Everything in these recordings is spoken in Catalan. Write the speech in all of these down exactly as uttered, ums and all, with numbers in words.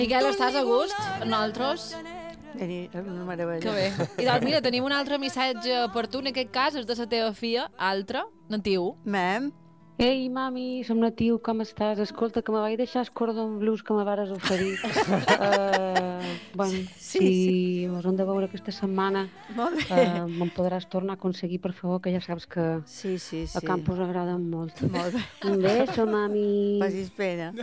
Miquel, estàs a gust? Nosaltres? Una meravella. Que bé. I doncs mira, tenim un altre missatge per tu, en aquest cas és de la teva filla, altra, Natiu. Mem? Ei, mami, som Natiu, com estàs? Escolta, que me vaig deixar el cordon blues que me vares oferir. uh, bueno, sí, si sí. us hem de veure aquesta setmana, Molt bé. uh, me'n podràs tornar a aconseguir, per favor, que ja saps que Sí, sí, sí. a campus agraden molt. Molt bé. Un beso, mami. Facis pena.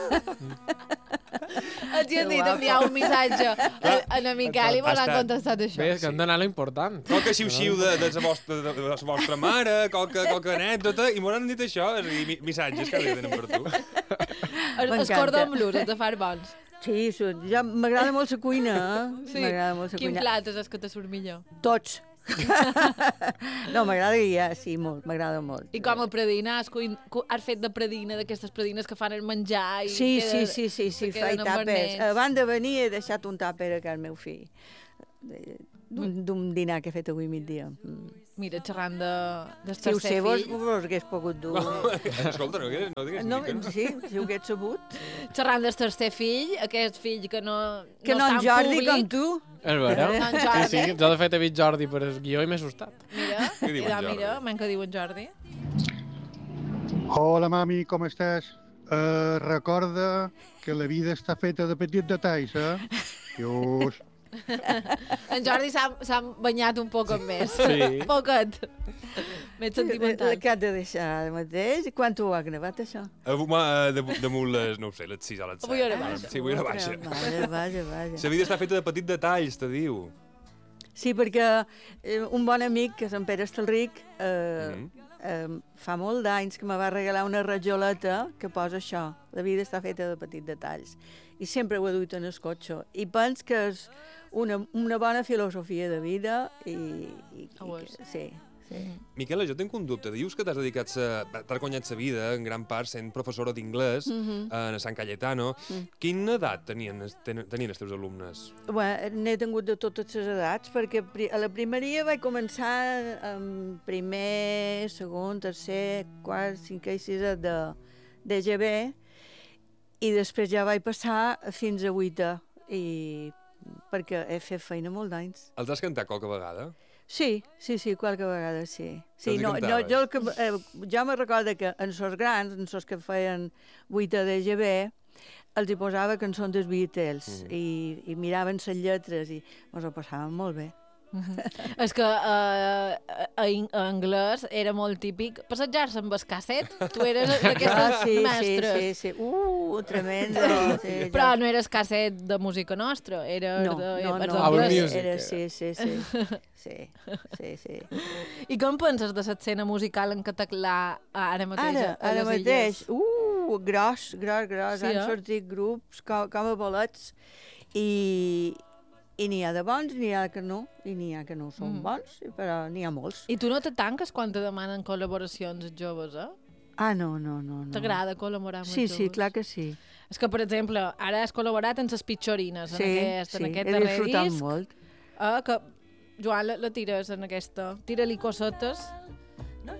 Els hi han dit enviar un missatge a, a en Miquel i me l'han contestat això. Bé, és que hem d'anar a lo important. Qualque xiu-xiu de, de, la vostra, de, de la vostra mare, qualque, qualque anècdota, i m'ho han dit això, és a dir, mi- missatges que li tenen per tu. El, el M'encanta. cordon blues, els de far bons. Sí, so- ja m'agrada molt la cuina, eh? Sí. M'agrada molt la Quin cuina. plat és el que te surt millor? Tots. No, m'agrada ja, sí, molt, m'agrada molt. I com a predina, has, cuin... cu- has fet de predina, d'aquestes predines que fan el menjar i Sí, queda... sí, sí, sí, sí, que faig queden amb tàpers. bernets. Abans de venir he deixat un tàper a casa meu fill, de- d'un d'un dinar que he fet avui migdia. Mm. Mira, xerrant de, del Si ho tercer sé, vos, fill, vos hagués pogut dur. Escolta, no, no digues No, mica. sí, si ho hagués sabut. xerrant del tercer fill, aquest fill que no, Que no no en està en Jordi públic. com tu. És vera? No, en Sí, Jordi. sí, jo de fet he vist Jordi per el guió i m'he assustat. Mira, Què diu en mira, Jordi? mira, man que diu en Jordi. Hola, mami, com estàs? Uh, recorda que la vida està feta de petits detalls, eh? Dius... En Jordi s'ha s'ha banyat un poc més. Sí. Poquet. Més sentimental. Que has de deixar ara mateix. Quan t'ho ha gravat, això? Avui, ma, de, damunt les, no ho sé, les sis o les set. Avui hora baixa. Sí, avui hora baixa. Vaja, vaja, vaja. La vida està feta de petits detalls, te diu. Sí, perquè eh, un bon amic, que és en Pere Estalric, eh, Mm. eh, fa molt d'anys que me va regalar una rajoleta que posa això, la vida està feta de petits detalls. I sempre ho he duit en el cotxe. I pens que és una, una bona filosofia de vida i... i, i Ho és. que, sí, sí. Miquela, jo tinc un dubte. Dius que t'has dedicat, a, t'has guanyat la vida en gran part sent professora d'inglès Mhm. a Sant Cayetano. Mm. Quina edat tenien, els- ten- tenien els teus alumnes? Bueno, n'he tingut de totes les edats, perquè pri- a la primaria vaig començar amb primer, segon, tercer, quart, cinquè i sisè de, de G B, i després ja vaig passar fins a vuitè, i perquè he fet feina molt d'anys. Els has cantat qualque vegada? Sí, sí, sí, qualque vegada sí. Sí, Els hi no, no, cantaves? jo, el que, eh, jo me recordo que en sos grans, en sos que feien vuitè de G B, els hi posava cançons dels Beatles Mhm. i, i miraven les lletres i ens ho passàvem molt bé. És que uh, a, in- a anglès era molt típic passejar-se amb el casset. Tu eres d'aquestes Ah, sí, mestres. sí, sí, sí. Uh, tremendo. Sí, Però jo- no eres casset de música nostra, era no, de, no, els no, Our d'anglès. Music, era, era. sí, sí, sí, sí, sí, sí. I com penses de l'escena musical en català ara mateix Ara, a ara les mateix, illes? uh, gros, gros, gros, Sí, han eh? sortit grups com, com a bolets i, i n'hi ha de bons, n'hi ha que no, i n'hi ha que no són Mm. bons, però n'hi ha molts. I tu no te tanques quan te demanen col·laboracions els joves, eh? Ah, no, no, no. no. T'agrada col·laborar amb Sí, els sí, joves? clar que sí. És que, per exemple, ara has col·laborat en les pitxorines, Sí, en aquest, sí, en aquest he darrer disfrutat disc. molt. Eh, que, Joan, la, la tires en aquesta. Tira-li cosetes.